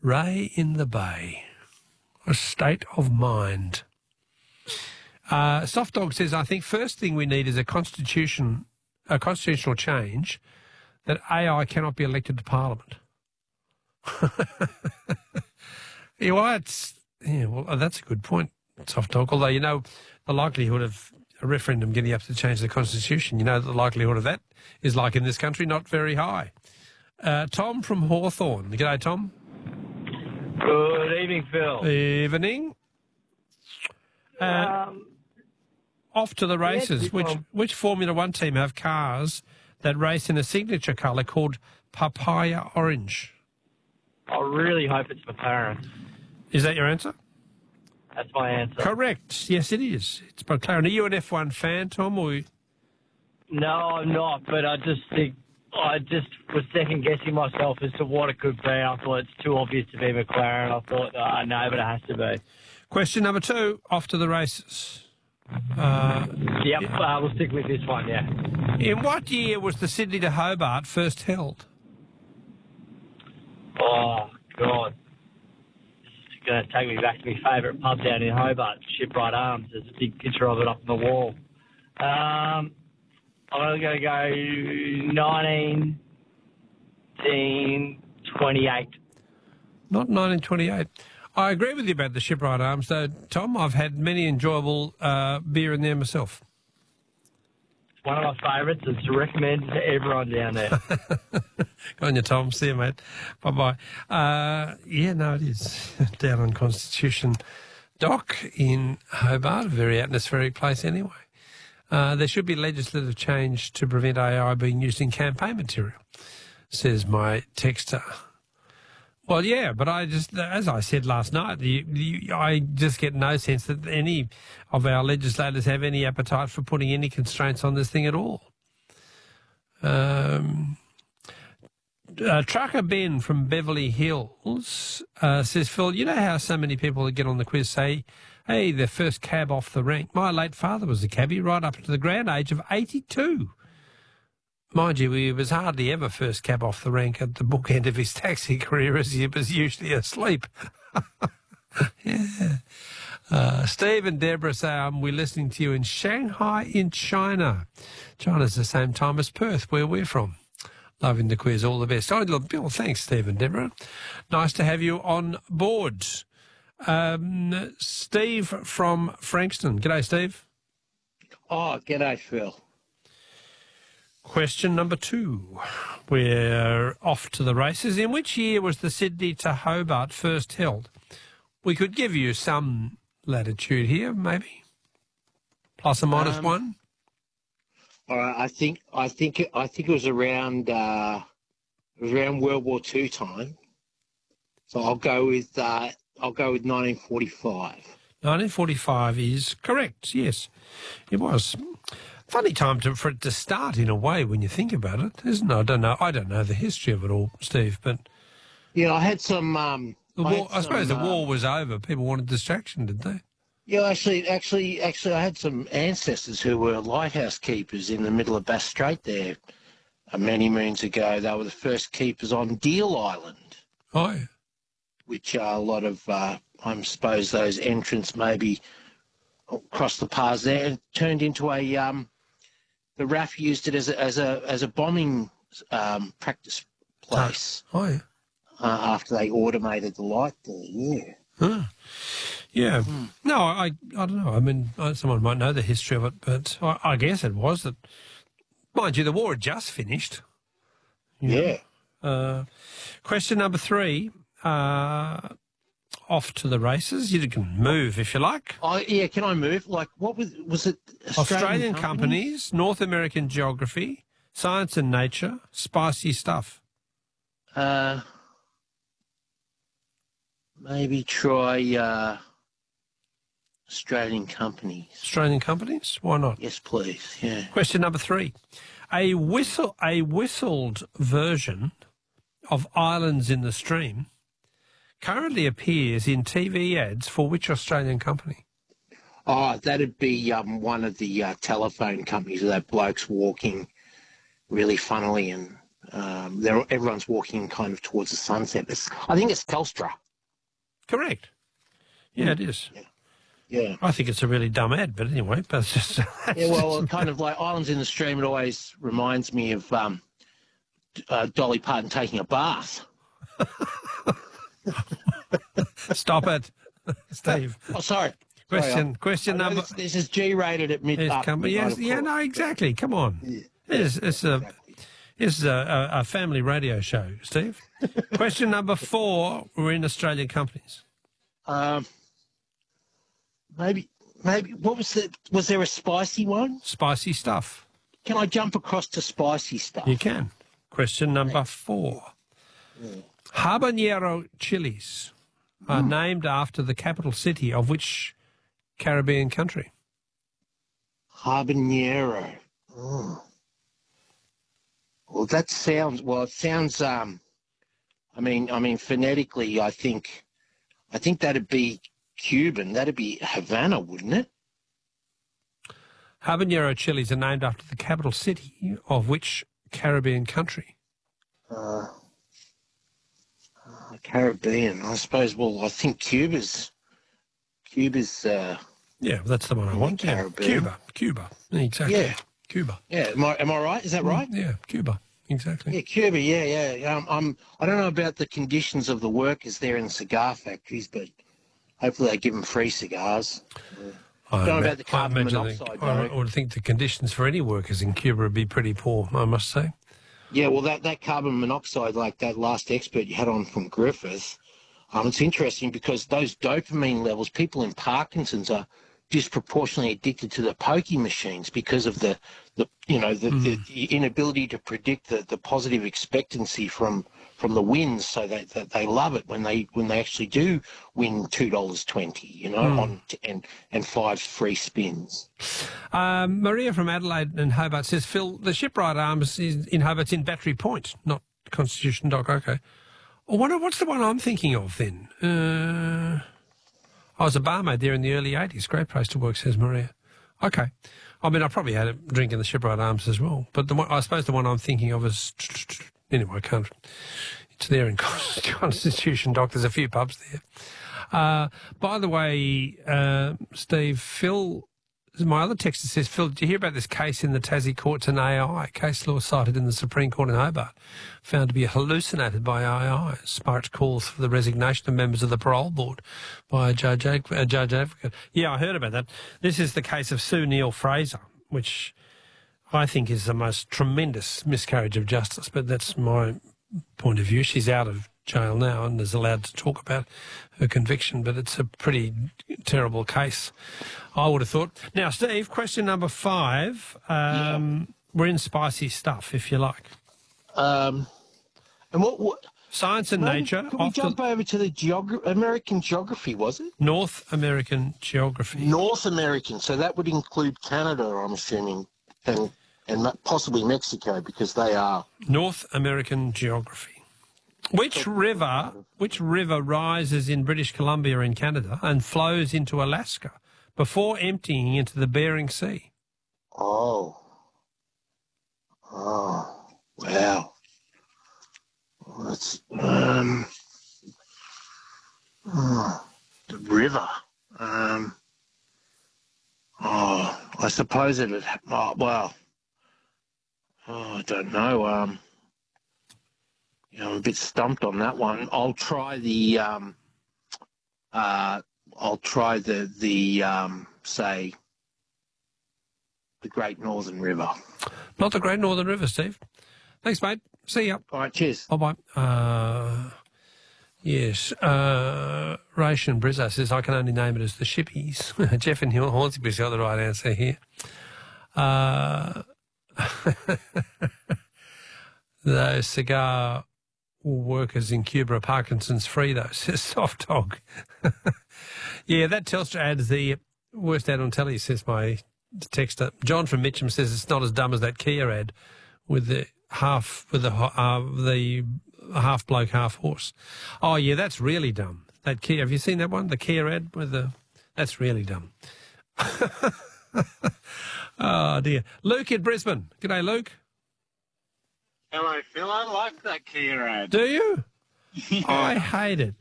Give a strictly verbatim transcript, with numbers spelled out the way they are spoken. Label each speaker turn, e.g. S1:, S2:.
S1: Ray in the Bay. A state of mind. Uh, Soft Dog says, I think first thing we need is a constitution, a constitutional change that A I cannot be elected to Parliament. Yeah, well, it's, yeah, well, that's a good point, Soft Dog. Although, you know, the likelihood of a referendum getting up to change the constitution, you know, the likelihood of that is, like in this country, not very high. Uh, Tom from Hawthorne. G'day, Tom.
S2: Good evening, Phil.
S1: Evening. Uh,
S2: Um,
S1: off to the races.
S2: yeah,
S1: Which
S2: well-
S1: which Formula One team have cars that race in a signature colour called papaya orange?
S2: I really hope it's McLaren.
S1: Is that your answer?
S2: That's my answer.
S1: Correct. Yes, it is. It's McLaren. Are you an F one fan, Tom? Or
S2: No, I'm not, but I just think I just was second guessing myself as to what it could be. I thought it's too obvious to be McLaren. I thought, uh, no, but it has to be.
S1: question number two. Off to the races. Uh,
S2: Yep, uh, we'll stick with this one, yeah.
S1: in what year was the Sydney to Hobart first held?
S2: Oh, God. This is going to take me back to my favourite pub down in Hobart, Shipwright Arms. There's a big picture of it up on the wall. Um, I'm going to go nineteen twenty-eight.
S1: Not nineteen twenty-eight. I agree with you about the Shipwright Arms, though, Tom. I've had many enjoyable uh, beer in there myself.
S2: One of my favourites. It's recommended to everyone down there.
S1: Go on you, Tom. See you, mate. Bye-bye. Uh, yeah, no, it is. Down on Constitution Dock in Hobart, a very atmospheric place anyway. Uh, there should be legislative change to prevent A I being used in campaign material, says my texter. Well, yeah, but I just, as I said last night, you, you, I just get no sense that any of our legislators have any appetite for putting any constraints on this thing at all. Um, uh, Trucker Ben from Beverly Hills uh, says, Phil, you know how so many people that get on the quiz say, hey, their first cab off the rank. My late father was a cabbie right up to the grand age of eighty-two. Mind you, he was hardly ever first cab off the rank at the bookend of his taxi career, as he was usually asleep. Yeah. Uh, Steve and Deborah say, um, we're listening to you in Shanghai in China. China's the same time as Perth, where we're from. Loving the quiz. All the best. Oh, Bill, thanks, Steve and Deborah. Nice to have you on board. Um, Steve from Frankston. G'day, Steve.
S3: Oh, g'day, Phil.
S1: Question number two. We're off to the races. In which year was the Sydney to Hobart first held? We could give you some latitude here, maybe. Plus or minus
S3: Um,
S1: one.
S3: All right, I think I think it, I think it was around uh, it was around World War Two time. So I'll go with uh, I'll go with nineteen forty-five.
S1: nineteen forty-five is correct, yes. It was. Funny time to, for it to start in a way when you think about it, isn't it? I don't know. I don't know the history of it all, Steve, but
S3: Yeah, I had some. Um,
S1: the
S3: I,
S1: war,
S3: had
S1: I suppose
S3: some,
S1: the
S3: uh,
S1: war was over. People wanted distraction, did they?
S3: Yeah, actually, actually, actually, I had some ancestors who were lighthouse keepers in the middle of Bass Strait there uh, many moons ago. They were the first keepers on Deal Island,
S1: Oh, yeah.
S3: which are a lot of, uh, I suppose, those entrants maybe across the paths there turned into a. Um, the R A F used it as a as a as a bombing um, practice place
S1: Oh, yeah.
S3: uh, after they automated the light there. Yeah.
S1: Huh. Yeah. No, I, I don't know. I mean, uh, someone might know the history of it, but I, I guess it was that, mind you, the war had just finished.
S3: Yeah.
S1: Uh, question number three, uh, off to the races. You can move if you like.
S3: Oh, yeah. Can I move? Like, what was was it? Australian,
S1: Australian companies, North American geography, science and nature, spicy stuff.
S3: Uh, maybe try uh, Australian companies.
S1: Australian companies? Why not?
S3: Yes, please. Yeah.
S1: Question number three. A whistle, a whistled version of Islands in the Stream currently appears in T V ads for which Australian company?
S3: Oh, that'd be um, one of the uh, telephone companies with that bloke's walking really funnily and Um, they're, everyone's walking kind of towards the sunset. It's, I think it's Telstra.
S1: Correct. Yeah, it is.
S3: Yeah. Yeah.
S1: I think it's a really dumb ad, but anyway, but it's just...
S3: Yeah, well, kind of like Islands in the Stream, it always reminds me of um, uh, Dolly Parton taking a bath.
S1: Stop it, Steve.
S3: Oh, sorry.
S1: Question,
S3: sorry,
S1: question
S3: I know
S1: number...
S3: This, this is G-rated at mid...
S1: Yes,
S3: up,
S1: come,
S3: midnight,
S1: yes,
S3: of
S1: yeah,
S3: course.
S1: no, exactly. Come on.
S3: Yeah.
S1: It's, it's, a,
S3: Exactly.
S1: it's a, a, a family radio show, Steve. Question number four, we're in Australian companies.
S3: Um, maybe, maybe, what was the, was there a spicy one?
S1: Spicy stuff.
S3: Can I jump across to spicy stuff?
S1: You can. Question number four.
S3: Yeah.
S1: Habanero chilies are
S3: Mm.
S1: named after the capital city of which Caribbean country?
S3: Habanero. Oh. Well, that sounds, well, it sounds, um, I mean, I mean, phonetically, I think, I think that'd be Cuban. That'd be Havana, wouldn't it?
S1: Habanero chilies are named after the capital city of which Caribbean country?
S3: Uh, uh, Caribbean, I suppose. Well, I think Cuba's, Cuba's, uh,
S1: Yeah, that's the one I want. Yeah,
S3: Caribbean.
S1: Cuba. Cuba. Exactly.
S3: Yeah.
S1: Cuba.
S3: yeah, am I, am I right? Is that right?
S1: Yeah, Cuba. Exactly.
S3: Yeah, Cuba, yeah, yeah. Um, I'm, I don't know about the conditions of the workers there in cigar factories, but hopefully they give them free cigars.
S1: I
S3: Don't know
S1: ima-
S3: about the
S1: I
S3: carbon
S1: imagine
S3: monoxide,
S1: the, I
S3: though.
S1: would think the conditions for any workers in Cuba would be pretty poor, I must say.
S3: Yeah, well, that, that carbon monoxide, like that last expert you had on from Griffith, um, it's interesting because those dopamine levels, people in Parkinson's are disproportionately addicted to the pokey machines because of the, the you know, the,
S1: Mm.
S3: the, the inability to predict the, the positive expectancy from from the wins, so that, that they love it when they when they actually do win two dollars twenty, you know,
S1: Mm.
S3: on t- and and five free spins.
S1: Um, Maria from Adelaide and Hobart says, Phil, the Shipwright Arms is in Hobart's in Battery Point, not Constitution Dock. Okay. Well, what, what's the one I'm thinking of then? Uh, I was a barmaid there in the early eighties. Great place to work, says Maria. Okay. I mean, I probably had a drink in the Shipwright Arms as well. But the one, I suppose the one I'm thinking of is... Anyway, I can't... It's there in Constitution Dock. There's a few pubs there. Uh, by the way, uh, Steve, Phil... My other texter says, Phil, did you hear about this case in the Tassie courts in A I? Case law cited in the Supreme Court in Hobart, found to be hallucinated by A I, sparked calls for the resignation of members of the parole board by a judge, a judge advocate. Yeah, I heard about that. This is the case of Sue Neal-Fraser, which I think is the most tremendous miscarriage of justice, but that's my point of view. She's out of jail now and is allowed to talk about her conviction, but it's a pretty terrible case, I would have thought. Now, Steve, question number five. Um, yeah. We're in spicy stuff, if you like.
S3: Um, and what, what
S1: Science and
S3: maybe,
S1: nature.
S3: Can we jump over to the geog- American geography, was it?
S1: North American geography.
S3: North American. So that would include Canada, I'm assuming, and, and possibly Mexico, because they are...
S1: North American geography. Which river, which river rises in British Columbia in Canada and flows into Alaska before emptying into the Bering Sea?
S3: Oh. Oh, wow. That's, um, oh, the river. Um, oh, I suppose it would, oh, well, oh, I don't know. Um, you know, I'm a bit stumped on that one. I'll try the, um, uh, I'll try the, the, um, say, the Great Northern River.
S1: Not the Great Northern River, Steve. Thanks, mate. See ya.
S3: All right, cheers.
S1: Bye-bye. Uh, yes. Uh, Ration Brizzo says, I can only name it as the Shippies. Jeff in Hornsby's got the right answer here. Uh, those cigar workers in Cuba are Parkinson's free, though, says Soft Dog. Yeah, that Telstra ad is the worst ad on telly, says my texter. John from Mitcham says it's not as dumb as that Kia ad with the half with the uh, the half bloke, half horse. Oh yeah, that's really dumb. That Kia, have you seen that one? The Kia ad with the that's really dumb. Oh dear. Luke in Brisbane. G'day, Luke.
S4: Hello, Phil. I like that Kia ad.
S1: Do you? I hate it.